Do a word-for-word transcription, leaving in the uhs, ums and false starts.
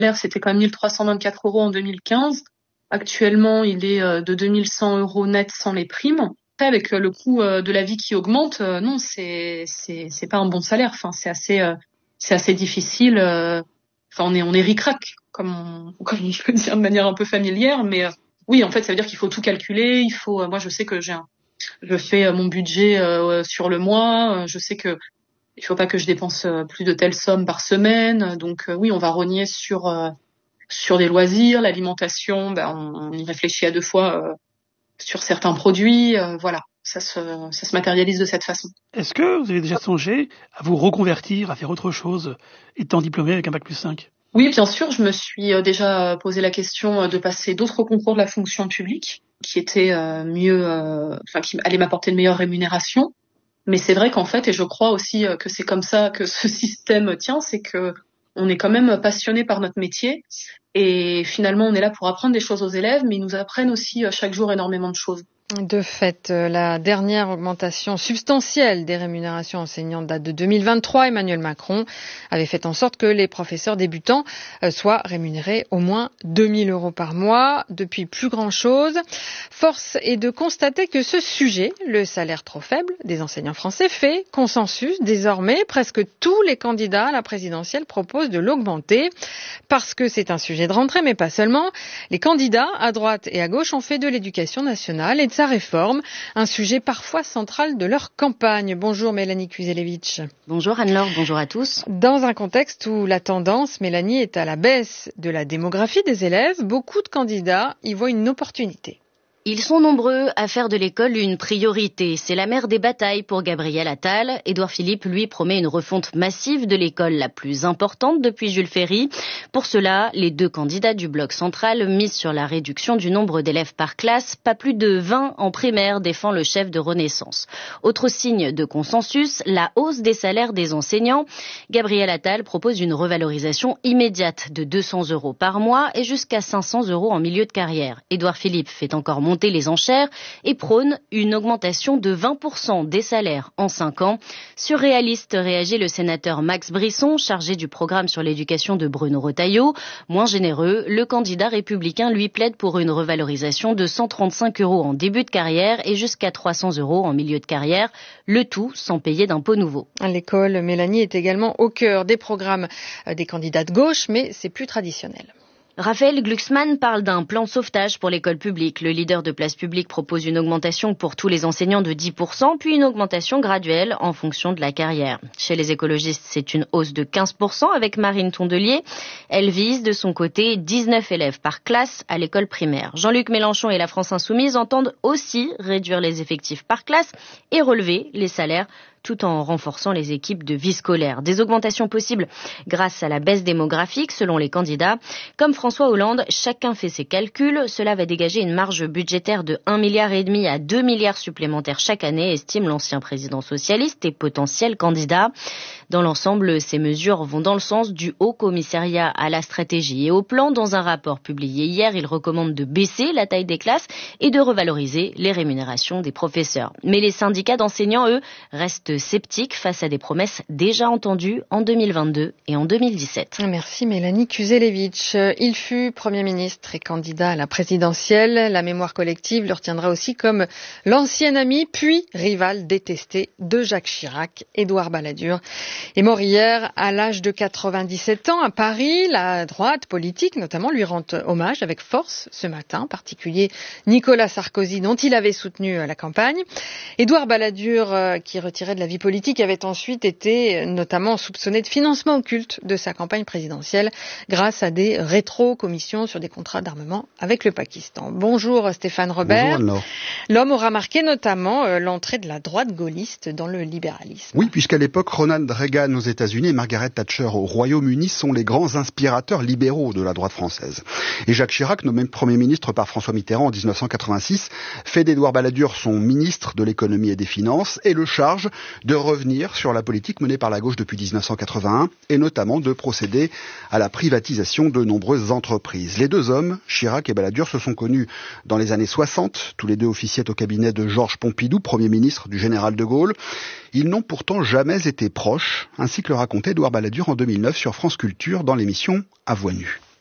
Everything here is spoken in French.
salaire, c'était quand même mille trois cent vingt-quatre euros en deux mille quinze. Actuellement, il est de deux mille cent euros net sans les primes. Avec le coût de la vie qui augmente, non, c'est c'est c'est pas un bon salaire. Enfin, c'est assez c'est assez difficile. Enfin, on est on est ric-rac, comme on comme on peut dire de manière un peu familière. Mais oui, en fait, ça veut dire qu'il faut tout calculer. Il faut. Moi, je sais que j'ai un, je fais mon budget sur le mois. Je sais que il faut pas que je dépense plus de telle somme par semaine. Donc oui, on va rogner sur sur des loisirs, l'alimentation. Ben, on, on y réfléchit à deux fois. Euh, sur certains produits, euh, voilà, ça se, ça se matérialise de cette façon. Est-ce que vous avez déjà songé à vous reconvertir, à faire autre chose, étant diplômé avec un bac plus cinq ? Oui, bien sûr, je me suis déjà posé la question de passer d'autres concours de la fonction publique, qui étaient euh, mieux, euh, enfin, qui allaient m'apporter de meilleures rémunérations. Mais c'est vrai qu'en fait, et je crois aussi que c'est comme ça que ce système tient, c'est que on est quand même passionné par notre métier. Et finalement, on est là pour apprendre des choses aux élèves, mais ils nous apprennent aussi chaque jour énormément de choses. De fait, la dernière augmentation substantielle des rémunérations enseignantes date de deux mille vingt-trois. Emmanuel Macron avait fait en sorte que les professeurs débutants soient rémunérés au moins deux mille euros par mois. Depuis, plus grand-chose. Force est de constater que ce sujet, le salaire trop faible des enseignants français, fait consensus. Désormais, presque tous les candidats à la présidentielle proposent de l'augmenter parce que c'est un sujet de rentrée, mais pas seulement. Les candidats à droite et à gauche ont fait de l'éducation nationale et de sa réforme, un sujet parfois central de leur campagne. Bonjour Mélanie Kuzelewicz. Bonjour Anne-Laure, bonjour à tous. Dans un contexte où la tendance, Mélanie, est à la baisse de la démographie des élèves, beaucoup de candidats y voient une opportunité. Ils sont nombreux à faire de l'école une priorité. C'est la mère des batailles pour Gabriel Attal. Édouard Philippe, lui, promet une refonte massive de l'école la plus importante depuis Jules Ferry. Pour cela, les deux candidats du bloc central misent sur la réduction du nombre d'élèves par classe. Pas plus de vingt en primaire, défend le chef de Renaissance. Autre signe de consensus, la hausse des salaires des enseignants. Gabriel Attal propose une revalorisation immédiate de deux cents euros par mois et jusqu'à cinq cents euros en milieu de carrière. Édouard Philippe fait encore monter monter les enchères et prône une augmentation de vingt pour cent des salaires en cinq ans. Surréaliste, réagit le sénateur Max Brisson, chargé du programme sur l'éducation de Bruno Retailleau. Moins généreux, le candidat républicain lui plaide pour une revalorisation de cent trente-cinq euros en début de carrière et jusqu'à trois cents euros en milieu de carrière, le tout sans payer d'impôts nouveaux. L'école, Mélanie, est également au cœur des programmes des candidats de gauche, mais c'est plus traditionnel. Raphaël Glucksmann parle d'un plan de sauvetage pour l'école publique. Le leader de Place Publique propose une augmentation pour tous les enseignants de dix pour cent, puis une augmentation graduelle en fonction de la carrière. Chez les écologistes, c'est une hausse de quinze pour cent avec Marine Tondelier. Elle vise de son côté dix-neuf élèves par classe à l'école primaire. Jean-Luc Mélenchon et la France Insoumise entendent aussi réduire les effectifs par classe et relever les salaires tout en renforçant les équipes de vie scolaire. Des augmentations possibles grâce à la baisse démographique, selon les candidats. Comme François Hollande, chacun fait ses calculs. Cela va dégager une marge budgétaire de un virgule cinq milliard à deux milliards supplémentaires chaque année, estime l'ancien président socialiste et potentiel candidat. Dans l'ensemble, ces mesures vont dans le sens du Haut Commissariat à la stratégie et au plan. Dans un rapport publié hier, il recommande de baisser la taille des classes et de revaloriser les rémunérations des professeurs. Mais les syndicats d'enseignants, eux, restent sceptiques face à des promesses déjà entendues en deux mille vingt-deux et en deux mille dix-sept. Merci Mélanie Kuzelewicz. Il fut Premier ministre et candidat à la présidentielle. La mémoire collective le retiendra aussi comme l'ancien ami puis rival détesté de Jacques Chirac. Édouard Balladur est mort hier à l'âge de quatre-vingt-dix-sept ans à Paris. La droite politique notamment lui rend hommage avec force ce matin, en particulier Nicolas Sarkozy dont il avait soutenu la campagne. Édouard Balladur qui retirait de la vie politique avait ensuite été notamment soupçonné de financement occulte de sa campagne présidentielle grâce à des rétro-commissions sur des contrats d'armement avec le Pakistan. Bonjour Stéphane Robert. Bonjour. L'homme aura marqué notamment euh, l'entrée de la droite gaulliste dans le libéralisme. Oui, puisqu'à l'époque, Ronald Reagan aux États-Unis et Margaret Thatcher au Royaume-Uni sont les grands inspirateurs libéraux de la droite française. Et Jacques Chirac, nommé Premier ministre par François Mitterrand en dix-neuf cent quatre-vingt-six, fait d'Édouard Balladur son ministre de l'économie et des finances et le charge de revenir sur la politique menée par la gauche depuis dix-neuf cent quatre-vingt-un et notamment de procéder à la privatisation de nombreuses entreprises. Les deux hommes, Chirac et Balladur, se sont connus dans les années soixante. Tous les deux officiaient au cabinet de Georges Pompidou, Premier ministre du général de Gaulle. Ils n'ont pourtant jamais été proches, ainsi que le racontait Édouard Balladur en deux mille neuf sur France Culture dans l'émission À Voix nue.